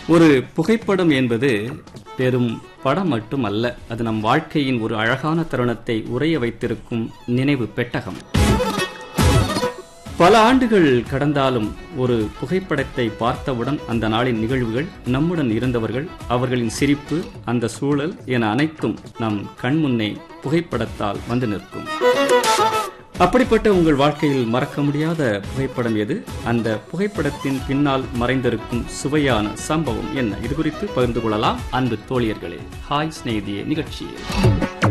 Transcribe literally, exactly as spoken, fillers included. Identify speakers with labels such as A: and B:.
A: ஒரு புகைப்படம் என்பது பெரும் படம் மட்டுமல்ல, அது நம் வாழ்க்கையின் ஒரு அழகான தருணத்தை உறைய வைத்திருக்கும் நினைவு பெட்டகம். பல ஆண்டுகள் கடந்தாலும் ஒரு புகைப்படத்தை பார்த்தவுடன் அந்த நாளின் நிகழ்வுகள், நம்முடன் இருந்தவர்கள், அவர்களின் சிரிப்பு, அந்த சூழல் என அனைத்தும் நம் கண்முன்னே புகைப்படத்தால் வந்து நிற்கும். அப்படிப்பட்ட உங்கள் வாழ்க்கையில் மறக்க முடியாத புகைப்படம் எது? அந்த புகைப்படத்தின் பின்னால் மறைந்திருக்கும் சுவையான சம்பவம் என்ன? இது குறித்து பகிர்ந்து கொள்ளலாம் அன்பு தோழியர்களே. ஹாய் சிநேகிதியே நிகழ்ச்சியில்